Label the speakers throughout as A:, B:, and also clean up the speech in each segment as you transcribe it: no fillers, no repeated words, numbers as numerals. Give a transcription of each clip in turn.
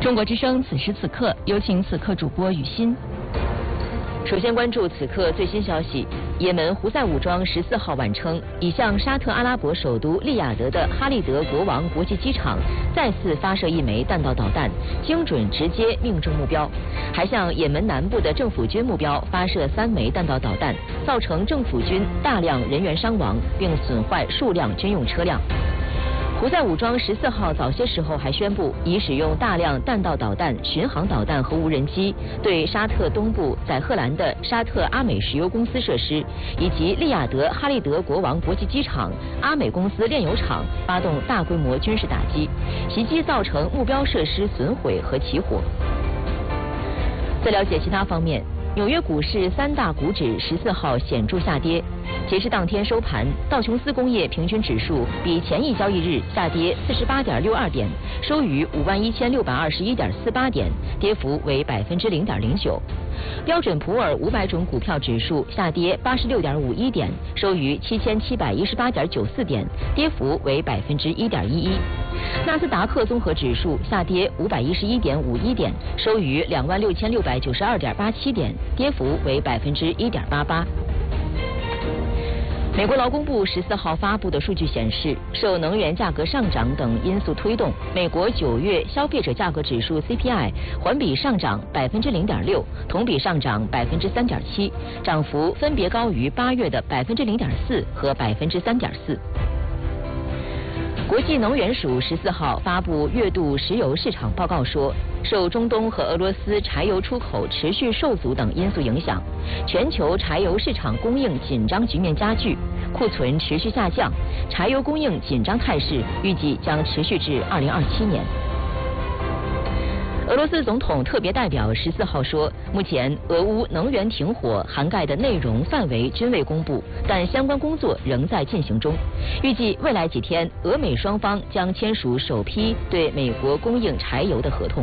A: 中国之声此时此刻，有请此刻主播雨欣。
B: 首先关注此刻最新消息，也门胡塞武装14号晚称，已向沙特阿拉伯首都利雅得的哈利德国王国际机场再次发射1枚弹道导弹，精准直接命中目标，还向也门南部的政府军目标发射3枚弹道导弹，造成政府军大量人员伤亡，并损坏数辆军用车辆。胡塞武装14号早些时候还宣布，已使用大量弹道导弹、巡航导弹和无人机，对沙特东部载荷兰的沙特阿美石油公司设施以及利雅得哈利德国王国际机场、阿美公司炼油厂发动大规模军事打击，袭击造成目标设施损毁和起火。在了解其他方面，纽约股市3大股指14号显著下跌。截至当天收盘，道琼斯工业平均指数比前一交易日下跌48.62点，收于51621.48点，跌幅为0.09%。标准普尔500种股票指数下跌86.51点，收于7718.94点，跌幅为1.11%。纳斯达克综合指数下跌511.51点，收于26692.87点，跌幅为1.88%。美国劳工部14号发布的数据显示，受能源价格上涨等因素推动，美国9月消费者价格指数 CPI 环比上涨0.6%，同比上涨3.7%，涨幅分别高于8月的0.4%和3.4%。国际能源署14号发布月度石油市场报告说，受中东和俄罗斯柴油出口持续受阻等因素影响，全球柴油市场供应紧张局面加剧，库存持续下降，柴油供应紧张态势预计将持续至2027年。俄罗斯总统特别代表14号说，目前俄乌能源停火涵盖的内容范围均未公布，但相关工作仍在进行中。预计未来几天，俄美双方将签署首批对美国供应柴油的合同。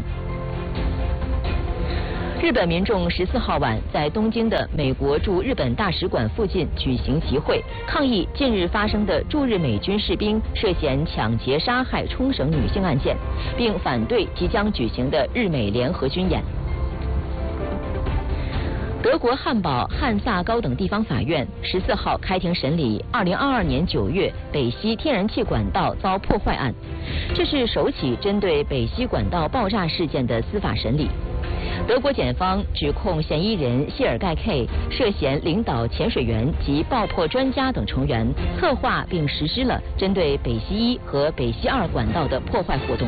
B: 日本民众14号晚在东京的美国驻日本大使馆附近举行集会，抗议近日发生的驻日美军士兵涉嫌抢劫杀害冲绳女性案件，并反对即将举行的日美联合军演。德国汉堡、汉萨高等地方法院14号开庭审理2022年9月北溪天然气管道遭破坏案，这是首起针对北溪管道爆炸事件的司法审理。德国检方指控嫌疑人谢尔盖 K 涉嫌领导潜水员及爆破专家等成员，策划并实施了针对北溪1和北溪2管道的破坏活动。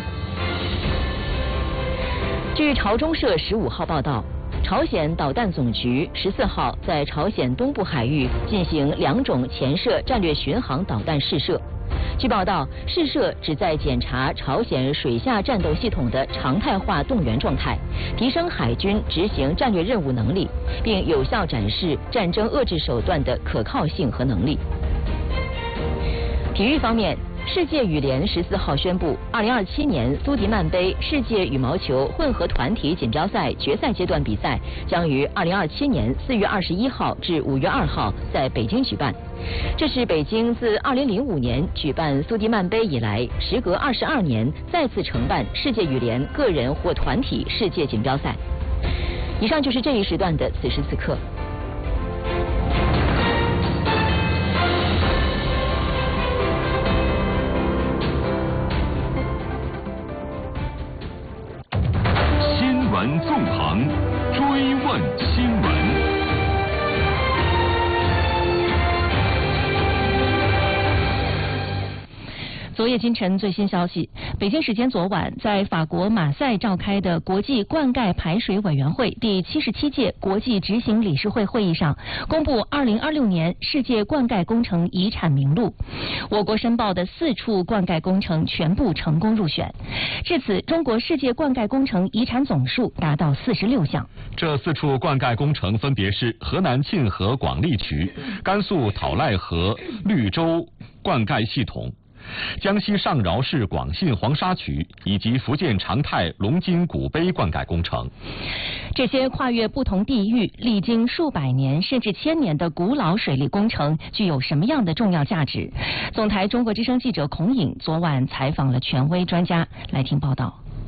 B: 据朝中社15号报道，朝鲜导弹总局14号在朝鲜东部海域进行2种潜射战略巡航导弹试射。据报道，试射旨在检查朝鲜水下战斗系统的常态化动员状态，提升海军执行战略任务能力，并有效展示战争遏制手段的可靠性和能力。体育方面，世界羽联14号宣布，2027年苏迪曼杯世界羽毛球混合团体锦标赛决赛阶段比赛将于2027年4月21号至5月2号在北京举办。这是北京自2005年举办苏迪曼杯以来，时隔22年再次承办世界羽联个人或团体世界锦标赛。以上就是这一时段的此时此刻。
C: 新闻纵横，追问新闻。
A: 昨夜今晨最新消息，北京时间昨晚，在法国马赛召开的国际灌溉排水委员会第77届国际执行理事会会议上，公布2026年世界灌溉工程遗产名录。我国申报的4处灌溉工程全部成功入选，至此，中国世界灌溉工程遗产总数达到46项。
C: 这4处灌溉工程分别是河南沁河广利渠、甘肃讨赖河绿洲灌溉系统、江西上饶市广信黄沙渠以及福建长泰龙津古碑灌溉工程。
A: 这些跨越不同地域、历经数百年甚至1000年的古老水利工程具有什么样的重要价值？总台中国之声记者孔颖昨晚采访了权威专家，来听报道。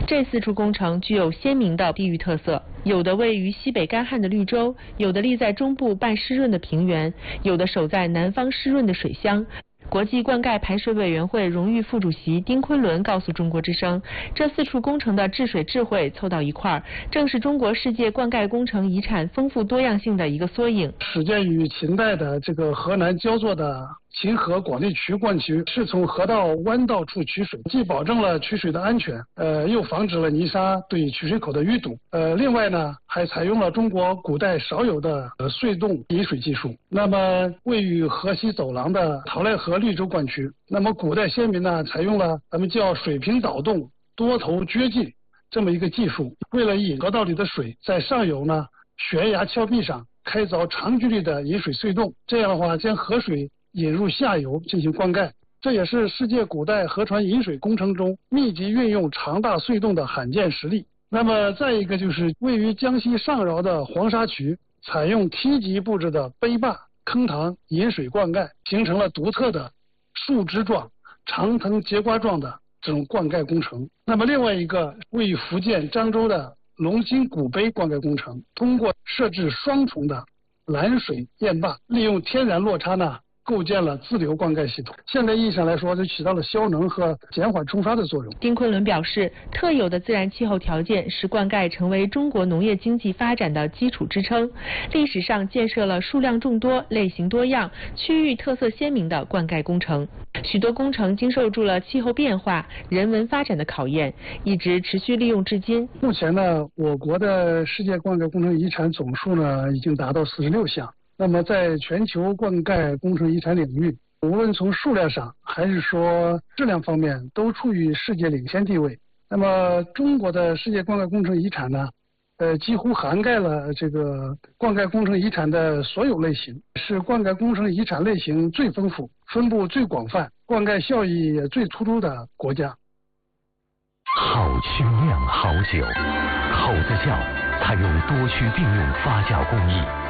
D: 这4处工程具有鲜明的地域特色，有的位于西北干旱的绿洲，有的立在中部半湿润的平原，有的守在南方湿润的水乡。国际灌溉排水委员会荣誉副主席丁昆仑告诉中国之声，这4处工程的治水智慧凑到一块儿，正是中国世界灌溉工程遗产丰富多样性的一个缩影。
E: 始建于秦代的这个河南焦作的秦河广利渠灌渠，是从河道弯道处取水，既保证了取水的安全，又防止了泥沙对取水口的淤堵。另外呢，还采用了中国古代少有的隧洞引水技术。那么位于河西走廊的陶赖河绿洲灌渠，那么古代先民呢，采用了咱们叫水平导洞多头掘进这么一个技术，为了引河道里的水，在上游呢悬崖峭壁上开凿长距离的引水隧洞，这样的话将河水引入下游进行灌溉，这也是世界古代河船引水工程中密集运用长大隧洞的罕见实例。那么再一个就是位于江西上饶的黄沙渠，采用梯级布置的碑坝坑塘引水灌溉，形成了独特的树枝状、长藤节瓜状的这种灌溉工程。那么另外一个位于福建漳州的龙兴古碑灌溉工程，通过设置双重的拦水堰坝，利用天然落差呢，构建了自流灌溉系统。现代意义上来说，就起到了消能和减缓冲刷的作用。
D: 丁昆仑表示，特有的自然气候条件使灌溉成为中国农业经济发展的基础支撑。历史上建设了数量众多、类型多样、区域特色鲜明的灌溉工程，许多工程经受住了气候变化、人文发展的考验，一直持续利用至今。
E: 目前呢，我国的世界灌溉工程遗产总数呢，已经达到46项。那么在全球灌溉工程遗产领域，无论从数量上还是说质量方面，都处于世界领先地位。那么中国的世界灌溉工程遗产呢，几乎涵盖了这个灌溉工程遗产的所有类型，是灌溉工程遗产类型最丰富、分布最广泛、灌溉效益也最突出的国家。
F: 好曲酿好酒，口子窖采用多区并用发酵工艺，